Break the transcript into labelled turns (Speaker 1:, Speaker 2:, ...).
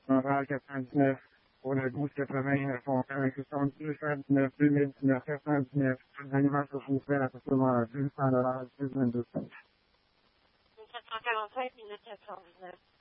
Speaker 1: Montréal 99, pour le 1280, Fontaine 7279, 2019, 419, l'animal sur Foufel, à partir de $200, 22 cents.
Speaker 2: 1745 1419.